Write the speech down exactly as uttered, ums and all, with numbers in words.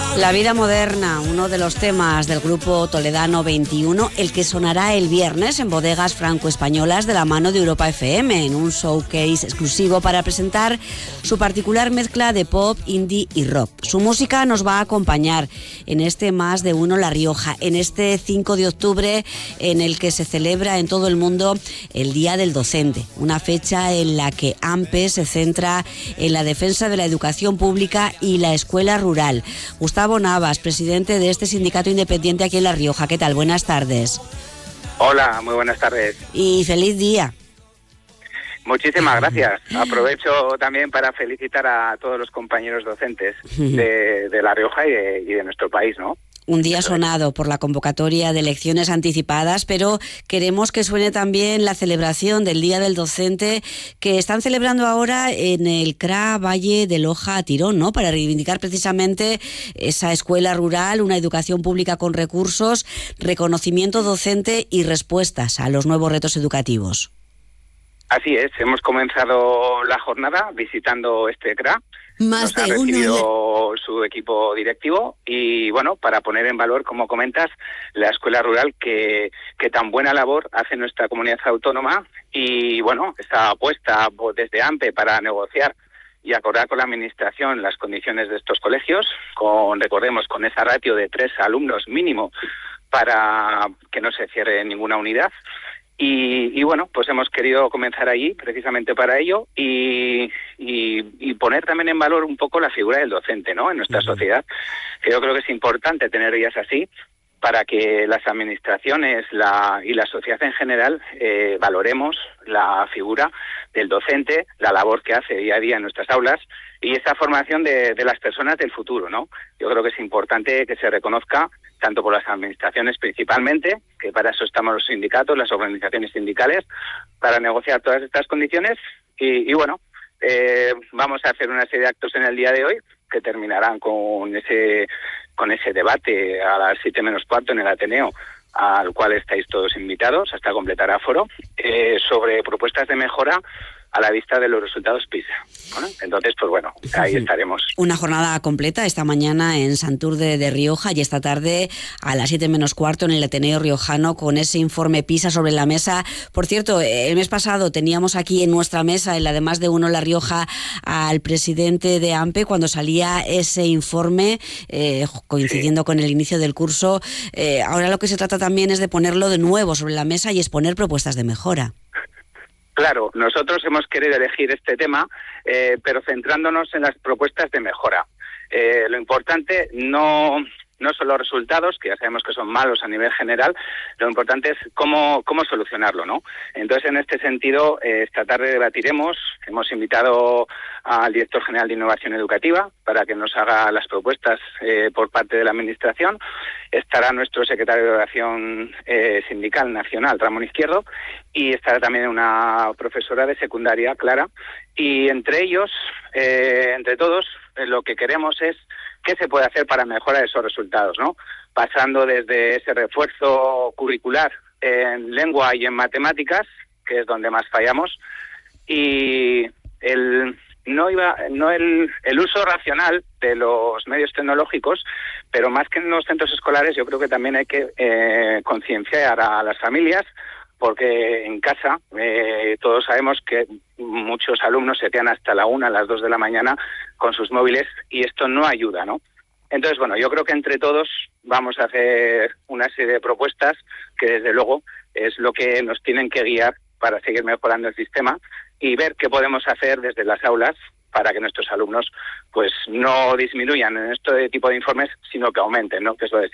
La vida moderna, uno de los temas del grupo toledano veintiuno, el que sonará el viernes en bodegas franco-españolas de la mano de Europa F M, en un showcase exclusivo para presentar su particular mezcla de pop, indie y rock. Su música nos va a acompañar en este Más de Uno La Rioja, en este cinco de octubre en el que se celebra en todo el mundo el Día del Docente, una fecha en la que AMPE se centra en la defensa de la educación pública y la escuela rural. Gustavo Navas, presidente de este sindicato independiente aquí en La Rioja. ¿Qué tal? Buenas tardes. Hola, muy buenas tardes. Y feliz día. Muchísimas gracias. Aprovecho también para felicitar a todos los compañeros docentes de, de La Rioja y de, y de nuestro país, ¿no? Un día sonado por la convocatoria de elecciones anticipadas, pero queremos que suene también la celebración del Día del Docente que están celebrando ahora en el C R A Valle de Loja Tirón, ¿no? Para reivindicar precisamente esa escuela rural, una educación pública con recursos, reconocimiento docente y respuestas a los nuevos retos educativos. Así es, hemos comenzado la jornada visitando este C R A. Más Nos ha de recibido uno. su equipo directivo y, bueno, para poner en valor, como comentas, la escuela rural que, que tan buena labor hace nuestra comunidad autónoma y, bueno, está puesta desde AMPE para negociar y acordar con la administración las condiciones de estos colegios, con recordemos, con esa ratio de tres alumnos mínimo para que no se cierre ninguna unidad. Y, y bueno, pues hemos querido comenzar allí precisamente para ello y, y, y poner también en valor un poco la figura del docente, ¿no? En nuestra uh-huh. sociedad. Que yo creo que es importante tener días así para que las administraciones la, y la sociedad en general eh, valoremos la figura del docente, la labor que hace día a día en nuestras aulas y esa formación de, de las personas del futuro, ¿no? Yo creo que es importante que se reconozca tanto por las administraciones principalmente, que para eso estamos los sindicatos, las organizaciones sindicales, para negociar todas estas condiciones. Y, y bueno, eh, vamos a hacer una serie de actos en el día de hoy que terminarán con ese con ese debate a las siete menos cuarto en el Ateneo, al cual estáis todos invitados hasta completar aforo, eh, sobre propuestas de mejora a la vista de los resultados PISA. ¿Bueno? Entonces, pues bueno, ahí estaremos. Una jornada completa esta mañana en Santurce de Rioja y esta tarde a las siete menos cuarto en el Ateneo Riojano con ese informe PISA sobre la mesa. Por cierto, el mes pasado teníamos aquí en nuestra mesa, en la de Más de Uno La Rioja, al presidente de AMPE cuando salía ese informe, eh, coincidiendo sí. con el inicio del curso. Eh, ahora lo que se trata también es de ponerlo de nuevo sobre la mesa y exponer propuestas de mejora. Claro, nosotros hemos querido elegir este tema, eh, pero centrándonos en las propuestas de mejora. Eh, lo importante no, no son los resultados, que ya sabemos que son malos a nivel general, lo importante es cómo, cómo solucionarlo, ¿no? Entonces, en este sentido, eh, esta tarde debatiremos, hemos invitado al director general de Innovación Educativa para que nos haga las propuestas eh, por parte de la Administración. Estará nuestro secretario de Educación eh, Sindical Nacional, Ramón Izquierdo, y estará también una profesora de secundaria, Clara, y entre ellos, eh, entre todos, eh, lo que queremos es qué se puede hacer para mejorar esos resultados, ¿no? Pasando desde ese refuerzo curricular en lengua y en matemáticas, que es donde más fallamos, y el no iba no el, el uso racional de los medios tecnológicos, pero más que en los centros escolares yo creo que también hay que eh, concienciar a las familias, porque en casa eh, todos sabemos que muchos alumnos se quedan hasta la una, las dos de la mañana con sus móviles y esto no ayuda, ¿no? Entonces, bueno, yo creo que entre todos vamos a hacer una serie de propuestas que desde luego es lo que nos tienen que guiar para seguir mejorando el sistema y ver qué podemos hacer desde las aulas para que nuestros alumnos pues no disminuyan en este tipo de informes, sino que aumenten, ¿no? Que es lo de